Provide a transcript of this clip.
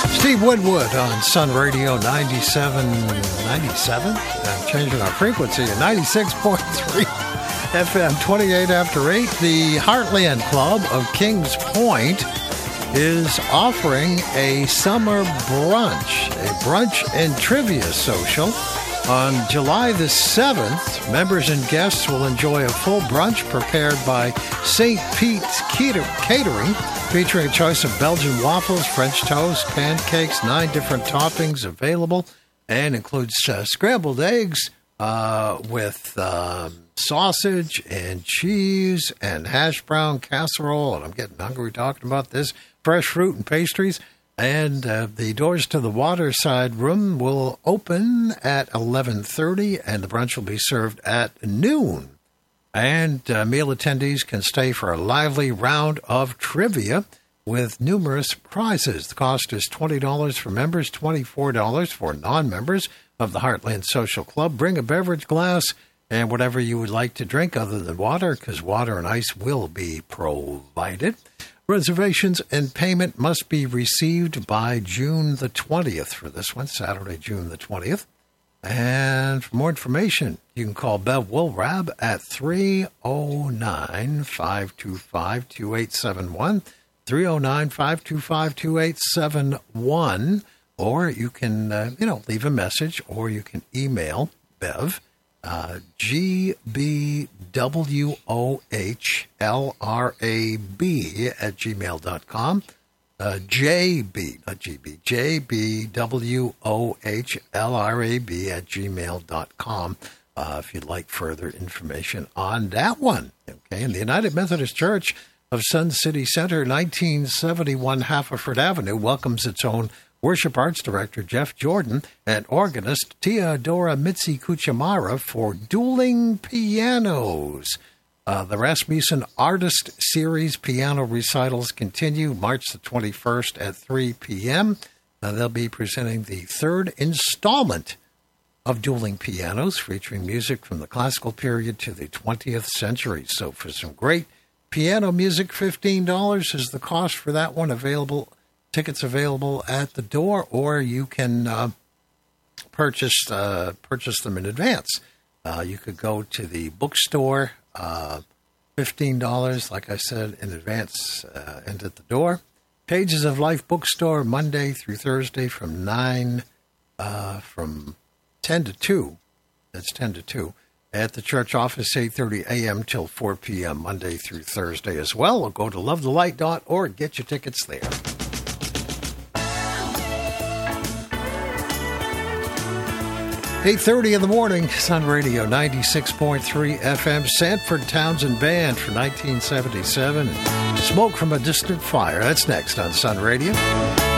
Steve Winwood on Sun Radio 97. I'm changing our frequency at 96.3 FM, 28 after 8. The Heartland Club of Kings Point is offering a summer brunch, a brunch and trivia social. On July the 7th, members and guests will enjoy a full brunch prepared by St. Pete's Catering, featuring a choice of Belgian waffles, French toast, pancakes, 9 different toppings available, and includes scrambled eggs with sausage and cheese and hash brown casserole. And I'm getting hungry talking about this. Fresh fruit and pastries. And the doors to the Waterside Room will open at 11:30, and the brunch will be served at noon. And meal attendees can stay for a lively round of trivia with numerous prizes. The cost is $20 for members, $24 for non-members of the Heartland Social Club. Bring a beverage glass and whatever you would like to drink other than water, because water and ice will be provided. Reservations and payment must be received by June the 20th for this one, Saturday, June the 20th. And for more information, you can call Bev Woolrab at 309-525-2871, 309-525-2871, or you can, leave a message, or you can email Bev, gbwohlrab@gmail.com. gbwohlrab@gmail.com if you'd like further information on that one. Okay, and the United Methodist Church of Sun City Center, 1971 Haverford Avenue, welcomes its own Worship Arts Director Jeff Jordan and organist Teodora Mitzi Kuchamara for dueling pianos. The Rasmussen Artist Series piano recitals continue March the 21st at 3 p.m. They'll be presenting the third installment of Dueling Pianos, featuring music from the classical period to the 20th century. So for some great piano music, $15 is the cost for that one. Tickets available at the door, or you can purchase them in advance. You could go to the bookstore, $15, like I said, in advance and at the door. Pages of Life Bookstore, Monday through Thursday from 10 to 2. That's 10 to 2. At the church office, 8:30 a.m. till 4 p.m., Monday through Thursday as well. Or go to lovethelight.org. Get your tickets there. 8:30 in the morning, Sun Radio 96.3 FM, Sanford Townsend Band from 1977, and Smoke from a Distant Fire. That's next on Sun Radio.